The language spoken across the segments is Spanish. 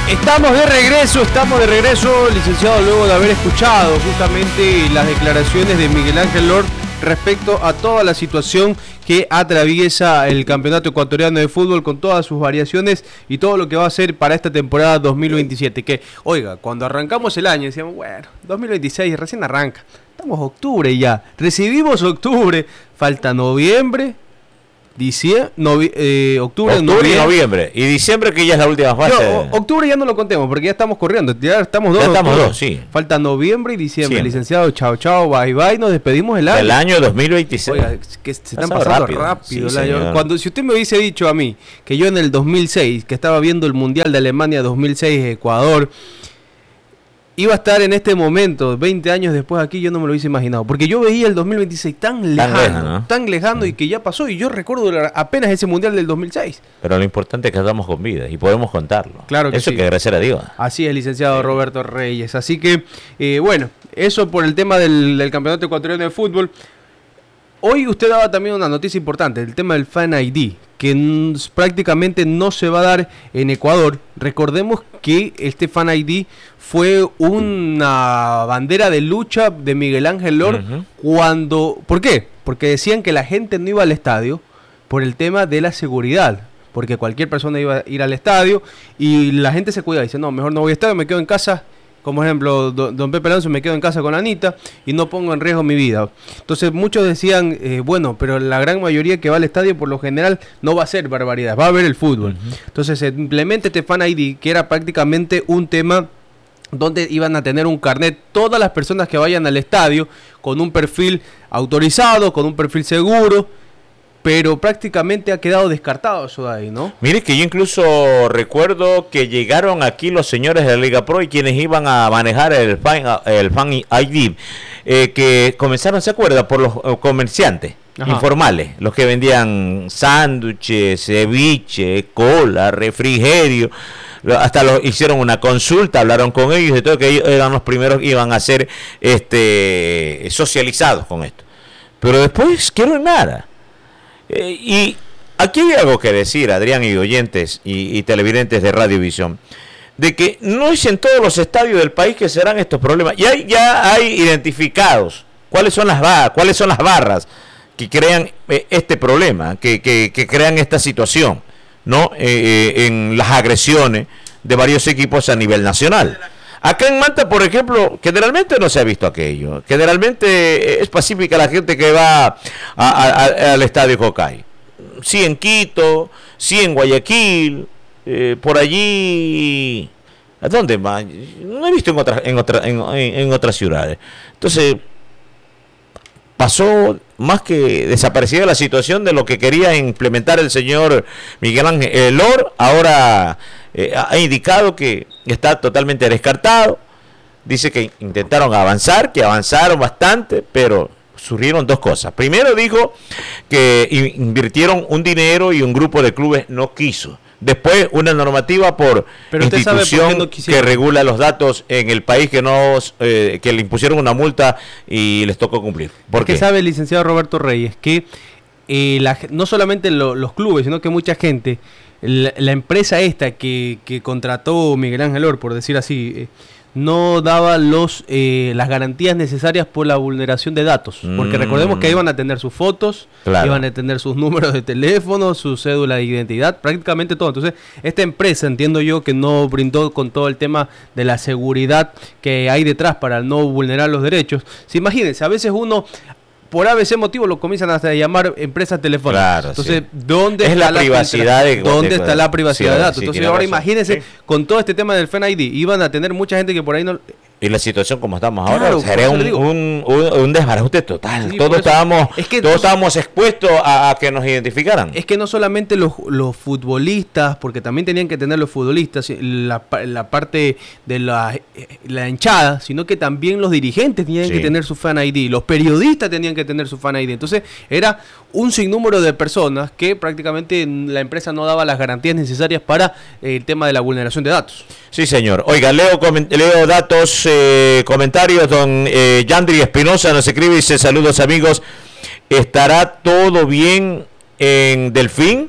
Estamos de regreso, licenciado, luego de haber escuchado justamente las declaraciones de Miguel Ángel Lord respecto a toda la situación que atraviesa el campeonato ecuatoriano de fútbol con todas sus variaciones y todo lo que va a ser para esta temporada 2027. Que, oiga, cuando arrancamos el año decíamos, bueno, 2026 recién arranca, estamos octubre ya, recibimos octubre, falta noviembre, octubre y noviembre. Y diciembre, que ya es la última fase. Octubre ya no lo contemos porque ya estamos corriendo. Ya estamos dos, sí. Falta noviembre y diciembre. Licenciado, chao, bye. Nos despedimos del año. El año 2026. Oiga, que se están pasando rápido. Sí, si usted me hubiese dicho a mí que yo en el 2006, que estaba viendo el Mundial de Alemania 2006, Ecuador, iba a estar en este momento, 20 años después aquí, yo no me lo hubiese imaginado. Porque yo veía el 2026 tan lejano y que ya pasó. Y yo recuerdo apenas ese Mundial del 2006. Pero lo importante es que estamos con vida y podemos contarlo. Claro que eso sí. Que agradecer a Dios. Así es, licenciado Roberto Reyes. Así que, bueno, eso por el tema del Campeonato Ecuatoriano de Fútbol. Hoy usted daba también una noticia importante, el tema del Fan ID, que prácticamente no se va a dar en Ecuador. Recordemos que este Fan ID fue una bandera de lucha de Miguel Ángel Lord ¿por qué? Porque decían que la gente no iba al estadio por el tema de la seguridad, porque cualquier persona iba a ir al estadio y la gente se cuida, dice, no, mejor no voy al estadio, me quedo en casa. Como ejemplo, don Pepe Alonso, me quedo en casa con Anita y no pongo en riesgo mi vida. Entonces muchos decían, bueno, pero la gran mayoría que va al estadio por lo general no va a hacer barbaridades, va a ver el fútbol. Entonces se implementa este Fan ID, que era prácticamente un tema donde iban a tener un carnet todas las personas que vayan al estadio con un perfil autorizado, con un perfil seguro. Pero prácticamente ha quedado descartado eso de ahí, ¿no? Mire que yo incluso recuerdo que llegaron aquí los señores de la Liga Pro y quienes iban a manejar el Fan ID, que comenzaron, ¿se acuerda? Por los comerciantes informales, los que vendían sándwiches, ceviche, cola, refrigerio. Hasta hicieron una consulta, hablaron con ellos y todo, que ellos eran los primeros que iban a ser socializados con esto. Pero después quiero nada. Y aquí hay algo que decir, Adrián, y oyentes y televidentes de Radiovisión, de que no es en todos los estadios del país que serán estos problemas. Y ya hay identificados cuáles son las barras que crean este problema, que crean esta situación, ¿no? En las agresiones de varios equipos a nivel nacional. Acá en Manta, por ejemplo, generalmente no se ha visto aquello. Generalmente es pacífica la gente que va al estadio Cocay. Sí en Quito, sí en Guayaquil, por allí. ¿A dónde más? No he visto en otras ciudades. Entonces, pasó más que desaparecida la situación de lo que quería implementar el señor Miguel Ángel Lord. Ahora ha indicado que está totalmente descartado. Dice que intentaron avanzar, que avanzaron bastante, pero surgieron dos cosas. Primero dijo que invirtieron un dinero y un grupo de clubes no quiso. Después una normativa por institución que regula los datos en el país que le impusieron una multa y les tocó cumplir. ¿Por qué? Sabe el licenciado Roberto Reyes que no solamente los clubes, sino que mucha gente, la empresa esta que contrató Miguel Ángel Lord, por decir así, no daba las garantías necesarias por la vulneración de datos, porque recordemos que iban a tener sus fotos, iban a tener sus números de teléfono, su cédula de identidad, prácticamente todo. Entonces esta empresa, entiendo yo, que no brindó con todo el tema de la seguridad que hay detrás para no vulnerar los derechos. Imagínense, a veces uno por ABC motivo lo comienzan a llamar empresas telefónicas. Claro, entonces, sí. ¿dónde es está la privacidad? ¿Dónde está la privacidad de datos? Sí, entonces, ahora imagínense, con todo este tema del Fan ID, iban a tener mucha gente que por ahí no... Y la situación como estamos ahora sería un desbarajuste total. Sí, todos estábamos expuestos a que nos identificaran. Es que no solamente los futbolistas, porque también tenían que tener los futbolistas la parte de la hinchada, sino que también los dirigentes tenían que tener su Fan ID, los periodistas tenían que tener su Fan ID. Entonces era un sinnúmero de personas que prácticamente la empresa no daba las garantías necesarias para el tema de la vulneración de datos. Sí, señor. Oiga, leo datos, comentarios. Don Yandri Espinosa nos escribe y dice: saludos, amigos. ¿Estará todo bien en Delfín?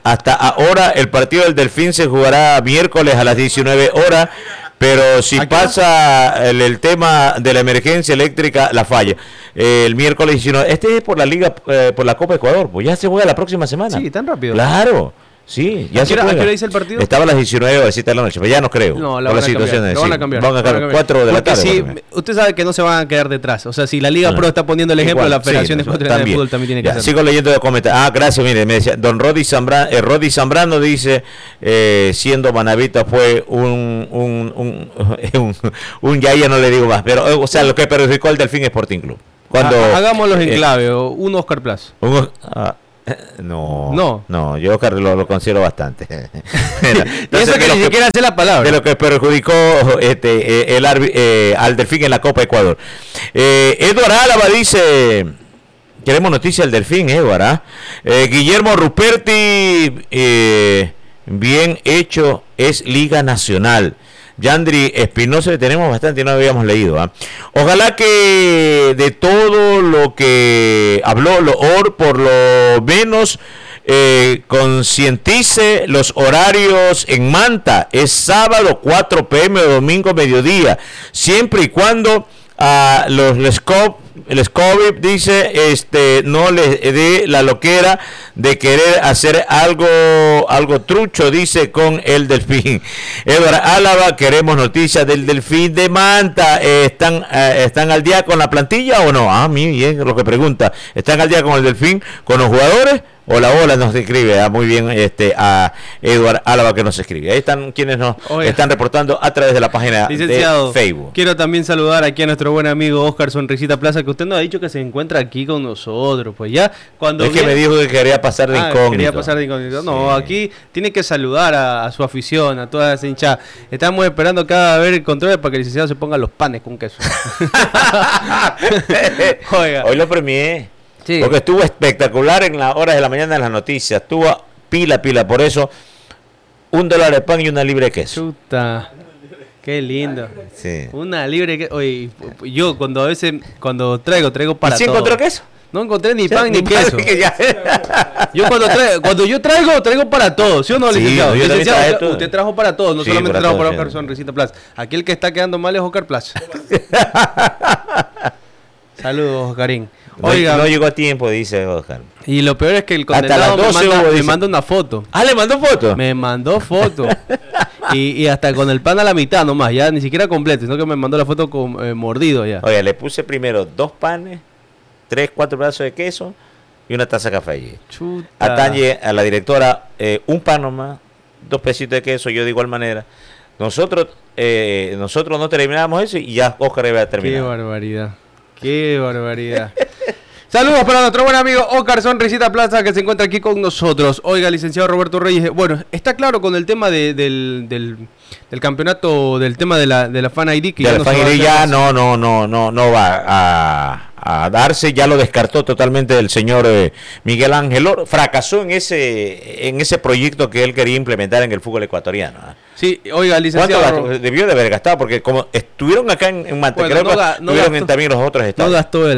hasta ahora el partido del Delfín se jugará miércoles a las 19 horas, pero si pasa el tema de la emergencia eléctrica, la falla. El miércoles 19, este es por la Liga, por la Copa Ecuador, pues ya se juega la próxima semana. Sí, tan rápido. Claro. Sí, ya se juega. ¿A qué hora dice el partido? Estaba a las 19 o a las 7 de la noche, pero ya no creo. No, la van a cambiar. Lo van a cambiar. Van a cambiar 4 de la tarde. Sí, usted sabe que no se van a quedar detrás. O sea, si la Liga Pro está poniendo el ejemplo, la Federación Ecuatoriana de Fútbol también tiene que hacerlo. Sigo leyendo los comentarios. Gracias, mire, me decía, don Rodi Zambrano dice, siendo Manavita fue un Yaya, no le digo más, pero, o sea, lo que perjudicó al Delfín Sporting Club. Hagámoslos en clave, un Oscar Plaza. No, yo lo considero bastante. Eso que ni siquiera hace la palabra. De lo que perjudicó al Delfín en la Copa Ecuador. Eduardo Álava dice, queremos noticias del Delfín, Eduardo. Guillermo Ruperti, bien hecho, es Liga Nacional. Yandri Espinosa, tenemos bastante y no habíamos leído. Ojalá que de todo lo que habló Loor, por lo menos concientice los horarios en Manta. Es sábado 4 p.m. o domingo mediodía, siempre y cuando el SCOBIP dice no le dé la loquera de querer hacer algo trucho, dice, con el Delfín. Eduardo Álava, queremos noticias del Delfín de Manta. ¿Están al día con la plantilla o no? Bien, lo que pregunta. ¿Están al día con el Delfín, con los jugadores? Hola, nos escribe muy bien a Eduardo Álava, que nos escribe. Ahí están quienes nos están reportando a través de la página de Facebook. Quiero también saludar aquí a nuestro buen amigo Oscar Sonrisita Plaza, que usted nos ha dicho que se encuentra aquí con nosotros. Pues ya cuando que me dijo que quería pasar de incógnito. No, aquí tiene que saludar a su afición, a toda esa hinchada. Estamos esperando cada vez el control para que el licenciado se ponga los panes con queso. Hoy lo premié. Sí. Porque estuvo espectacular en las horas de la mañana en las noticias. Estuvo pila. Por eso, $1 de pan y una libre de queso. Chuta. Qué lindo. Sí. Una libre de queso. Oye, yo cuando traigo para todo. ¿Sí encontró queso? No encontré ni pan ni queso. Yo cuando yo traigo para todo, ¿sí o no, licenciado? Sí, licenciado, usted trajo para todo, no solamente trajo para Oscar sí. Sonrisita Plaza. Aquí el que está quedando mal es Oscar Plaza. Saludos, Oscarín. Oiga, no llegó a tiempo, dice Oscar. Y lo peor es que el condenado me manda una foto. ¿Le mandó foto? Me mandó foto. y hasta con el pan a la mitad nomás, ya ni siquiera completo, sino que me mandó la foto con mordido ya. Oiga, le puse primero 2 panes, 3-4 pedazos de queso y una taza de café. Chuta. A la directora, un pan nomás, 2 pesitos de queso, yo de igual manera. Nosotros no terminábamos eso y ya Oscar había terminado. Qué barbaridad. Saludos para nuestro buen amigo Oscar Sonrisita Plaza, que se encuentra aquí con nosotros. Oiga, licenciado Roberto Reyes, bueno, está claro con el tema del campeonato, del tema de la Fan ID, que ya no va a darse, ya lo descartó totalmente el señor Miguel Ángel Oro. Fracasó en ese proyecto que él quería implementar en el fútbol ecuatoriano. Sí, oiga, licenciado. ¿Cuánto debió de haber gastado? Porque como estuvieron acá en Manta, estuvieron también los otros estados. No gastó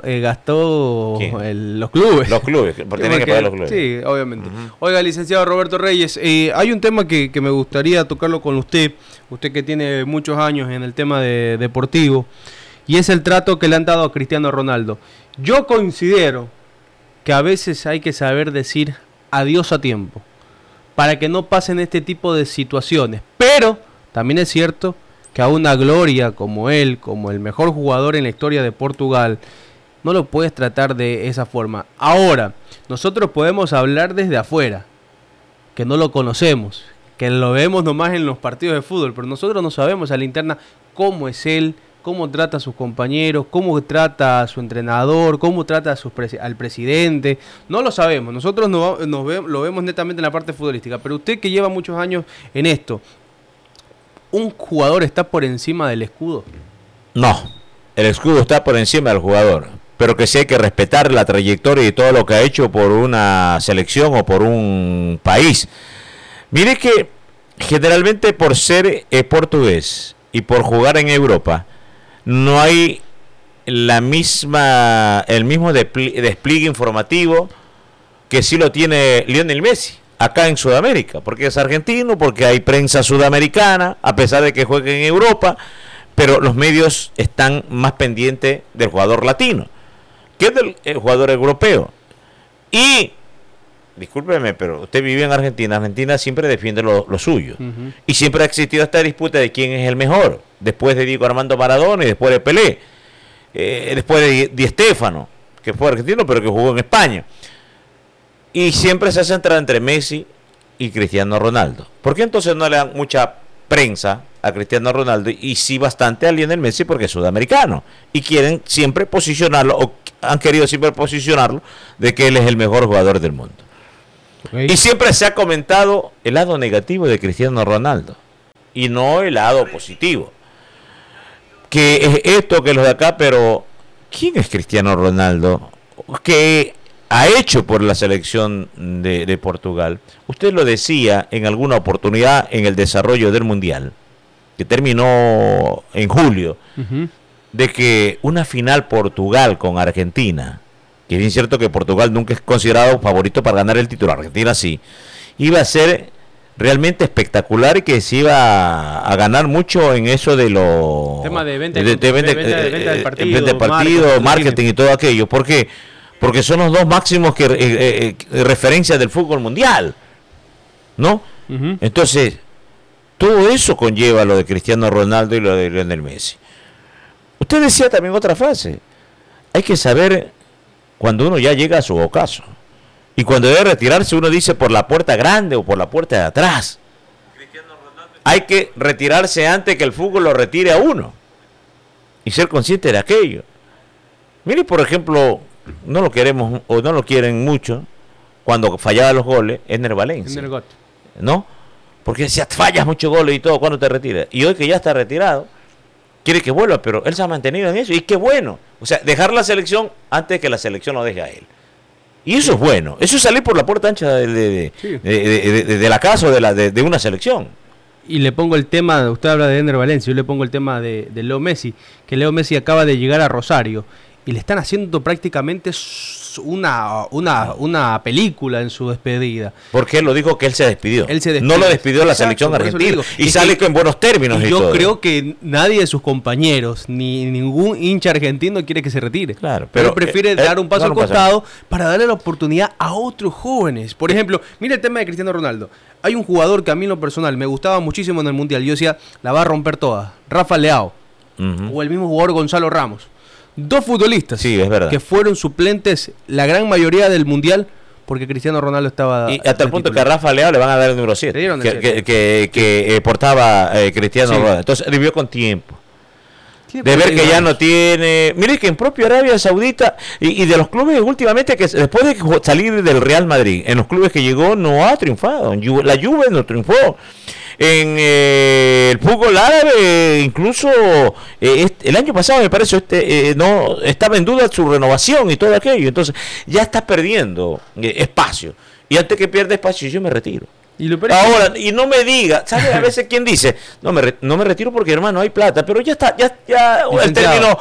gastó los clubes. Los clubes, porque tienen que pagar los clubes. Sí, obviamente. Oiga, licenciado Roberto Reyes, hay un tema que me gustaría tocarlo con usted que tiene muchos años en el tema deportivo, y es el trato que le han dado a Cristiano Ronaldo. Yo considero que a veces hay que saber decir adiós a tiempo, para que no pasen este tipo de situaciones. Pero también es cierto que a una gloria como él, como el mejor jugador en la historia de Portugal, no lo puedes tratar de esa forma. Ahora, nosotros podemos hablar desde afuera, que no lo conocemos, que lo vemos nomás en los partidos de fútbol, pero nosotros no sabemos a la interna cómo es él, cómo trata a sus compañeros, cómo trata a su entrenador, cómo trata al presidente. No lo sabemos, nosotros lo vemos netamente en la parte futbolística, pero usted que lleva muchos años en esto, ¿un jugador está por encima del escudo? No, el escudo está por encima del jugador, pero que sí hay que respetar la trayectoria y todo lo que ha hecho por una selección o por un país. Mire que generalmente por ser portugués y por jugar en Europa, no hay el mismo despliegue informativo que sí lo tiene Lionel Messi. acá en Sudamérica, porque es argentino, porque hay prensa sudamericana, a pesar de que juegue en Europa, pero los medios están más pendientes del jugador latino que del jugador europeo. Y, discúlpeme, pero usted vive en Argentina, Argentina siempre defiende lo suyo, y siempre ha existido esta disputa de quién es el mejor, después de Diego Armando Maradona y después de Pelé, después de Di Stéfano, que fue argentino pero que jugó en España. Y siempre se ha centrado entre Messi y Cristiano Ronaldo. ¿Por qué entonces no le dan mucha prensa a Cristiano Ronaldo y sí bastante a Lionel Messi porque es sudamericano? Y quieren siempre posicionarlo, o han querido siempre posicionarlo, de que él es el mejor jugador del mundo. Okay. Y siempre se ha comentado el lado negativo de Cristiano Ronaldo y no el lado positivo. Que es esto, que los de acá, pero ¿quién es Cristiano Ronaldo? Que ha hecho por la selección de Portugal. Usted lo decía en alguna oportunidad en el desarrollo del Mundial, que terminó en julio, de que una final Portugal con Argentina, que es bien cierto que Portugal nunca es considerado favorito para ganar el título, Argentina sí, iba a ser realmente espectacular y que se iba a ganar mucho en eso de los tema de venta del partido, marketing y todo aquello. ¿Por qué? Porque son los dos máximos que referencias del fútbol mundial, ¿no? Entonces, todo eso conlleva lo de Cristiano Ronaldo y lo de Lionel Messi. Usted decía también otra frase: hay que saber cuando uno ya llega a su ocaso. Y cuando debe retirarse, uno dice por la puerta grande o por la puerta de atrás. Hay que retirarse antes que el fútbol lo retire a uno. Y ser consciente de aquello. Mire, por ejemplo, no lo queremos o no lo quieren mucho cuando fallaba los goles, Ener Valencia, ¿no? Porque decía, fallas muchos goles y todo, ¿cuándo te retiras? Y hoy que ya está retirado, quiere que vuelva, pero él se ha mantenido en eso, y qué bueno. O sea, dejar la selección antes de que la selección lo deje a él. Y eso es bueno, eso es salir por la puerta ancha de la casa o de una selección. Y le pongo el tema, usted habla de Ener Valencia, yo le pongo el tema de Leo Messi, que Leo Messi acaba de llegar a Rosario y le están haciendo prácticamente una película en su despedida. Porque él lo dijo que él se despidió. No lo despidió la selección argentina. Y sale en buenos términos. Y yo creo que nadie de sus compañeros, ni ningún hincha argentino quiere que se retire. Claro, pero prefiere dar un paso al costado para darle la oportunidad a otros jóvenes. Por ejemplo, mira el tema de Cristiano Ronaldo. Hay un jugador que a mí en lo personal me gustaba muchísimo en el Mundial. Yo decía, la va a romper toda. Rafa Leao. O el mismo jugador Gonzalo Ramos. Dos futbolistas, sí, es verdad, que fueron suplentes la gran mayoría del Mundial porque Cristiano Ronaldo estaba... Y hasta el punto que a Rafa Leao le van a dar el número 7 que portaba Cristiano Ronaldo. Entonces vivió con tiempo de ver que ya no tiene... Mire que en propio Arabia Saudita y de los clubes últimamente, que después de salir del Real Madrid, en los clubes que llegó no ha triunfado. La Juve no triunfó. En el fútbol árabe, incluso el año pasado me parece no estaba en duda su renovación y todo aquello. Entonces ya está perdiendo espacio. Y antes que pierda espacio yo me retiro. Ahora, y no me diga, ¿sabe? A veces quien dice, no me retiro porque, hermano, hay plata, pero ya está, ya el término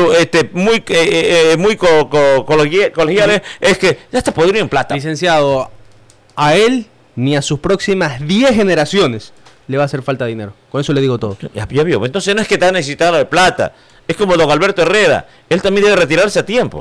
muy colegial es que ya está podrido en plata. Licenciado, a él ni a sus próximas 10 generaciones le va a hacer falta dinero. Con eso le digo todo. Ya vio. Entonces no es que está necesitado de plata. Es como don Alberto Herrera. Él también debe retirarse a tiempo.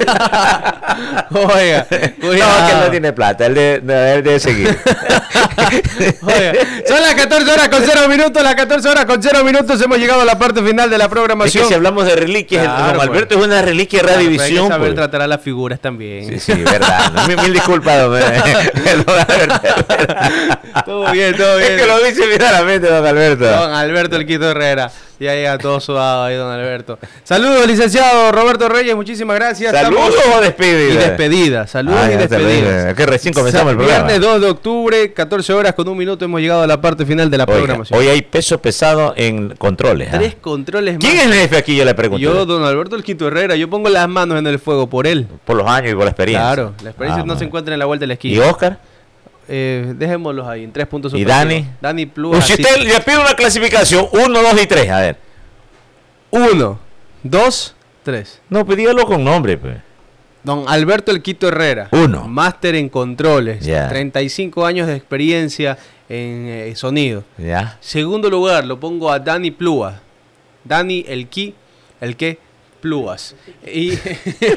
Oiga. No, que él no tiene plata. Él debe seguir. Oiga. Son las 14 horas con 0 minutos. Las 14 horas con 0 minutos. Hemos llegado a la parte final de la programación. Es que si hablamos de reliquias, claro, don Alberto es una reliquia de Radiovisión. Hay que saber tratar a las figuras también. Sí, verdad. No, mil disculpas, don Alberto. Todo bien. Es que lo dice claramente, don Alberto. Don Alberto el Quito Herrera. Ya llega todo sudado ahí, don Alberto. Saludos, licenciado Roberto Reyes, muchísimas gracias. ¿Saludos o despedida? Y despedida, saludos y despedida. Que recién comenzamos el programa. Viernes 2 de octubre, 14 horas con 1 minuto, hemos llegado a la parte final de la programación. Hoy hay peso pesado en controles. 3 controles más. ¿Quién es el jefe aquí? Yo le pregunto. Yo, don Alberto el Quito Herrera, yo pongo las manos en el fuego por él. Por los años y por la experiencia. Claro, la experiencia no se encuentra en la vuelta de la esquina. ¿Y Oscar? Dejémoslos ahí, en 3 puntos. ¿Y Dani? Dani Plus. Si usted le pide una clasificación, 1, 2 y 3, a ver. 1, 2, 3. No, pedíalo con nombre, pues. Don Alberto El Quito Herrera. 1. Máster en controles. Yeah. 35 años de experiencia en sonido. Ya. Segundo lugar, lo pongo a Dani Plúas. Dani el que Plúas. Y el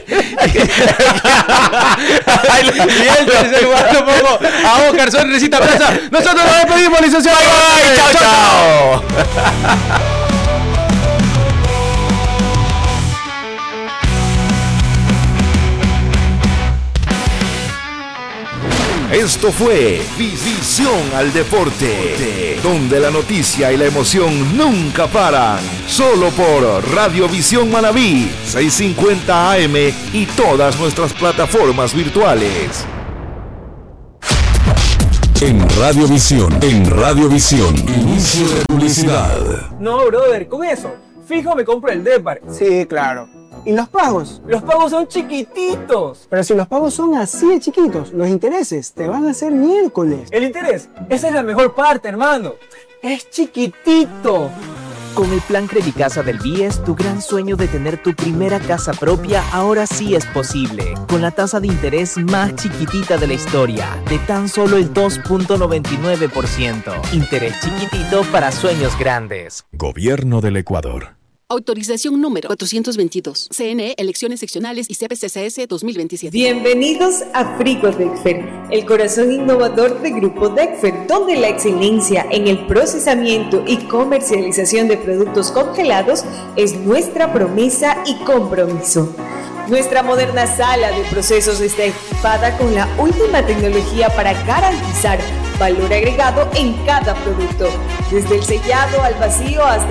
tercer lugar lo pongo a Oscar Sonrisita Plaza. Nosotros nos despedimos, licenciado. Bye, chao, chao. Esto fue Visión al Deporte, donde la noticia y la emoción nunca paran. Solo por Radiovisión Manabí, 650 AM y todas nuestras plataformas virtuales. En Radiovisión, inicio de publicidad. No, brother, con eso, fijo me compro el Depar. Sí, claro. ¿Y los pagos? Los pagos son chiquititos. Pero si los pagos son así de chiquitos, los intereses te van a hacer miércoles. El interés, esa es la mejor parte, hermano. Es chiquitito. Con el plan Credicasa del BIES, tu gran sueño de tener tu primera casa propia ahora sí es posible. Con la tasa de interés más chiquitita de la historia, de tan solo el 2.99%. Interés chiquitito para sueños grandes. Gobierno del Ecuador. Autorización número 422. CNE, Elecciones Seccionales y CPCCS 2027. Bienvenidos a Frigo Dexfer, el corazón innovador de Grupo Dexfer, donde la excelencia en el procesamiento y comercialización de productos congelados es nuestra promesa y compromiso. Nuestra moderna sala de procesos está equipada con la última tecnología para garantizar valor agregado en cada producto, desde el sellado al vacío hasta